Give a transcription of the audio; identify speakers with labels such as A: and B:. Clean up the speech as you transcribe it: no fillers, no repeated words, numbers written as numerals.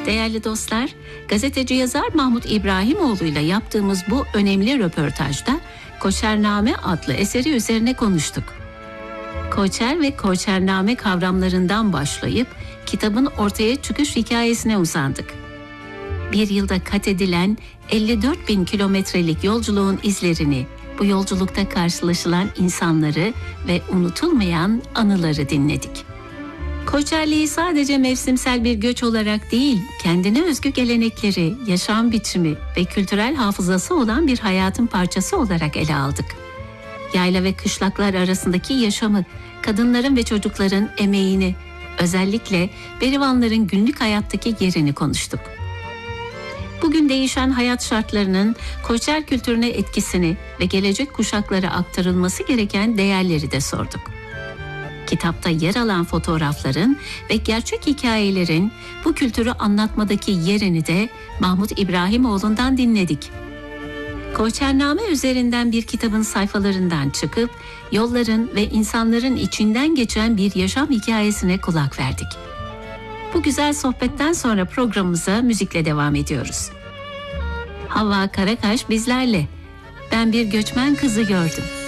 A: Değerli dostlar, gazeteci yazar Mahmut İbrahimoğlu ile yaptığımız bu önemli röportajda Koçername adlı eseri üzerine konuştuk. Koçer ve Koçername kavramlarından başlayıp kitabın ortaya çıkış hikayesine uzandık. Bir yılda kat edilen 54 bin kilometrelik yolculuğun izlerini, bu yolculukta karşılaşılan insanları ve unutulmayan anıları dinledik. Koçerliği sadece mevsimsel bir göç olarak değil, kendine özgü gelenekleri, yaşam biçimi ve kültürel hafızası olan bir hayatın parçası olarak ele aldık. Yayla ve kışlaklar arasındaki yaşamı, kadınların ve çocukların emeğini, özellikle Berivanların günlük hayattaki yerini konuştuk. Bugün değişen hayat şartlarının Koçer kültürüne etkisini ve gelecek kuşaklara aktarılması gereken değerleri de sorduk. Kitapta yer alan fotoğrafların ve gerçek hikayelerin bu kültürü anlatmadaki yerini de Mahmut İbrahimoğlu'ndan dinledik. Koçername üzerinden bir kitabın sayfalarından çıkıp yolların ve insanların içinden geçen bir yaşam hikayesine kulak verdik. Bu güzel sohbetten sonra programımıza müzikle devam ediyoruz. Havva Karakaş bizlerle. Ben bir göçmen kızı gördüm.